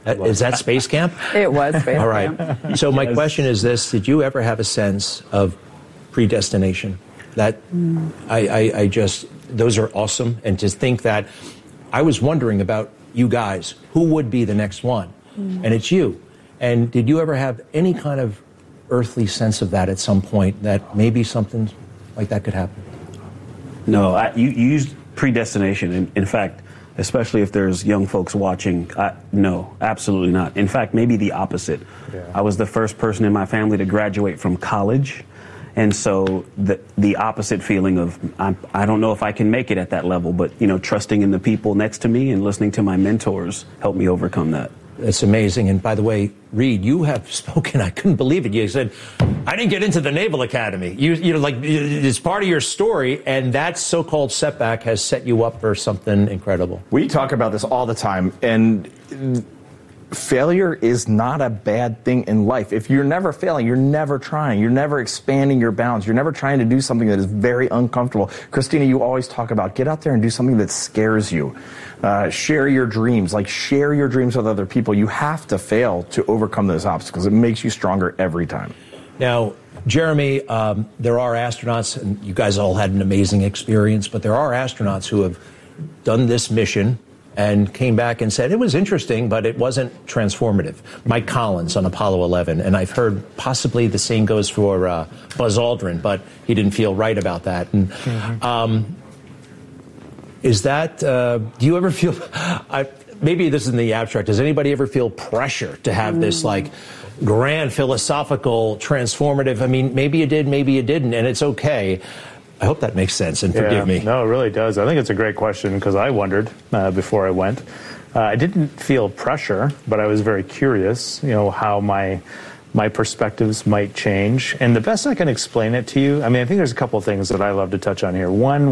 Is that space camp? It was space All right. camp. So my question is this: did you ever have a sense of predestination? That I just, those are awesome, and to think that I was wondering about you guys, who would be the next one, and it's you. And did you ever have any kind of earthly sense of that at some point, that maybe something like that could happen? No, you used predestination. In fact, especially if there's young folks watching, no, absolutely not. In fact, maybe the opposite. Yeah. I was the first person in my family to graduate from college. And so the opposite feeling of, I don't know if I can make it at that level, but, you know, trusting in the people next to me and listening to my mentors helped me overcome that. That's amazing. And by the way, Reed, you have spoken, I couldn't believe it. You said, I didn't get into the Naval Academy. You know, like, it's part of your story, and that so-called setback has set you up for something incredible. We talk about this all the time, and failure is not a bad thing in life. If you're never failing, you're never trying, you're never expanding your bounds, you're never trying to do something that is very uncomfortable. Christina, you always talk about get out there and do something that scares you. Share your dreams, share your dreams with other people. You have to fail to overcome those obstacles. It makes you stronger every time. Now, Jeremy, there are astronauts, and you guys all had an amazing experience, but there are astronauts who have done this mission and came back and said it was interesting, but it wasn't transformative. Mike Collins on Apollo 11, and I've heard possibly the same goes for Buzz Aldrin, but he didn't feel right about that. And is that, do you ever feel, maybe this is in the abstract, does anybody ever feel pressure to have this grand philosophical transformative, I mean, maybe you did, maybe you didn't, and it's okay. I hope that makes sense, and forgive me. No, it really does. I think it's a great question, because I wondered before I went. I didn't feel pressure, but I was very curious, you know, how my perspectives might change. And the best I can explain it to you, I mean, I think there's a couple of things that I love to touch on here. One